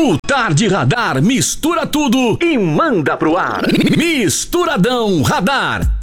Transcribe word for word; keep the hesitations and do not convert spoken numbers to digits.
O Tarde Radar mistura tudo e manda pro ar. Misturadão Radar.